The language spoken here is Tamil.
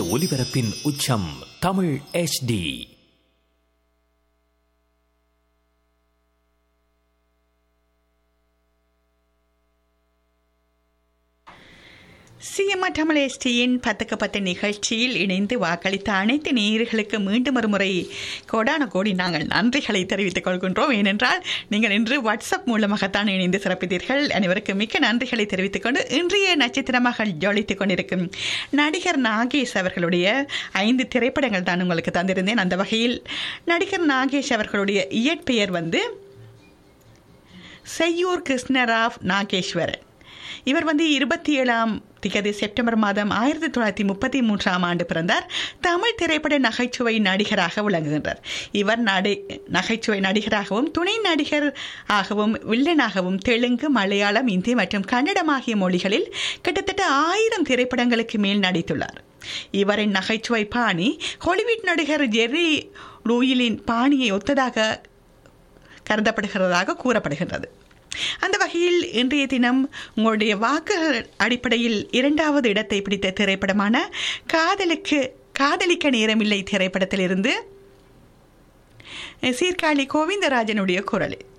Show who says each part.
Speaker 1: ஒலிபரப்பின் உச்சம் தமிழ் HD.
Speaker 2: சிஎம்ஆர் தமிழ் HDயின் 10க்கு10 நிகழ்ச்சியில் இணைந்து வாக்களித்த அனைத்து நேயர்களுக்கு மீண்டும் ஒரு முறை கோடான கோடி நாங்கள் நன்றிகளை தெரிவித்துக் கொள்கின்றோம். ஏனென்றால் நீங்கள் இன்று வாட்ஸ்அப் மூலமாகத்தான் இணைந்து சிறப்பித்தீர்கள். அனைவருக்கு மிக்க நன்றிகளை தெரிவித்துக் கொண்டு இன்றைய நட்சத்திரமாக ஜொலித்துக் கொண்டிருக்கும் நடிகர் நாகேஷ் அவர்களுடைய 5 திரைப்படங்கள் தான் உங்களுக்கு தந்திருந்தேன். அந்த வகையில் நடிகர் நாகேஷ் அவர்களுடைய இயற்பெயர் செய்யூர் கிருஷ்ணராவ் நாகேஸ்வரன். இவர் 27ஆம் திகதி செப்டம்பர் மாதம் 1933ஆம் ஆண்டு பிறந்தார். தமிழ் திரைப்பட நகைச்சுவை நடிகராக விளங்குகின்றார். இவர் நகைச்சுவை நடிகராகவும் துணை நடிகர் ஆகவும் வில்லனாகவும் தெலுங்கு, மலையாளம், இந்தி மற்றும் கன்னடம் ஆகிய மொழிகளில் கிட்டத்தட்ட 1000 திரைப்படங்களுக்கு மேல் நடித்துள்ளார். இவரின் நகைச்சுவை பாணி ஹாலிவுட் நடிகர் ஜெர்ரி லூயிலின் பாணியை ஒத்ததாக கருதப்படுகிறதாக கூறப்படுகின்றது. அந்த வகையில் இன்றைய தினம் உங்களுடைய வாக்குகள் அடிப்படையில் 2வது இடத்தை பிடித்த திரைப்படமான காதலிக்க நேரமில்லை திரைப்படத்திலிருந்து சீர்காழி கோவிந்தராஜனுடைய குரலில்